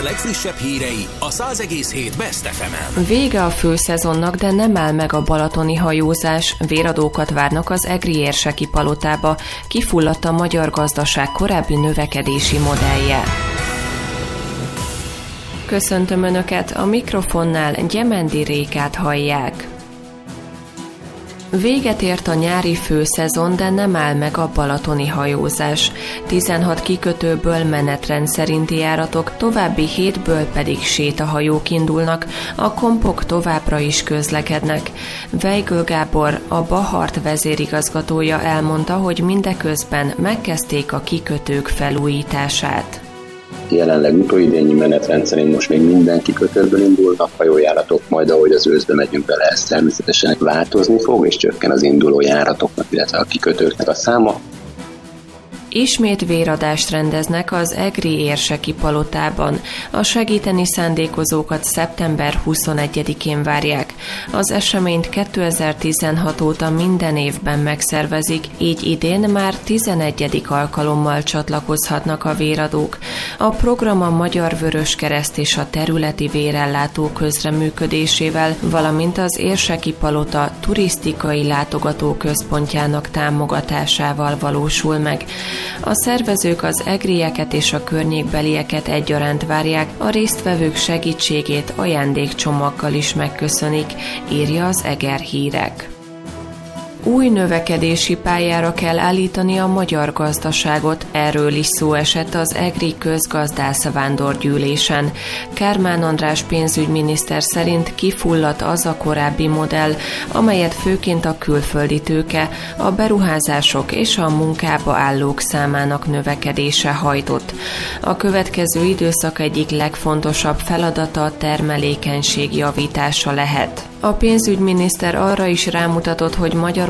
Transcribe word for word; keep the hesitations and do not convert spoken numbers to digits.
legfrissebb hírei a száz egész hét Best ef emen. Vége a főszezonnak, de nem áll meg a balatoni hajózás. Véradókat várnak az egri érseki palotába. Kifulladt a magyar gazdaság korábbi növekedési modellje. Köszöntöm Önöket, a mikrofonnál Gyemendi Rékát hallják. Véget ért a nyári főszezon, de nem áll meg a balatoni hajózás. tizenhat kikötőből menetrend szerinti járatok, további hétből pedig sétahajók indulnak, a kompok továbbra is közlekednek. Weigl Gábor, a Bahart vezérigazgatója elmondta, hogy mindeközben megkezdték a kikötők felújítását. Jelenleg utóidényi menetrend szerint most még minden kikötőből indulnak hajójáratok, majd ahogy az őszbe megyünk bele, ez természetesen változni fog, és csökken az induló járatoknak, illetve a kikötőknek a száma. Ismét véradást rendeznek az egri érseki palotában. A segíteni szándékozókat szeptember huszonegyedikén várják. Az eseményt kétezer-tizenhat óta minden évben megszervezik, így idén már tizenegyedik alkalommal csatlakozhatnak a véradók. A program a Magyar Vöröskereszt és a területi vérellátó közreműködésével, valamint az érseki palota turisztikai látogatóközpontjának támogatásával valósul meg. A szervezők az egrieket és a környékbelieket egyaránt várják, a résztvevők segítségét ajándékcsomaggal is megköszönik, írja az Eger Hírek. Új növekedési pályára kell állítani a magyar gazdaságot, erről is szó esett az egri közgazdász vándorgyűlésen. Kármán András pénzügyminiszter szerint kifulladt az a korábbi modell, amelyet főként a külföldi tőke, a beruházások és a munkába állók számának növekedése hajtott. A következő időszak egyik legfontosabb feladata a termelékenység javítása lehet. A pénzügyminiszter arra is rámutatott, hogy Magyar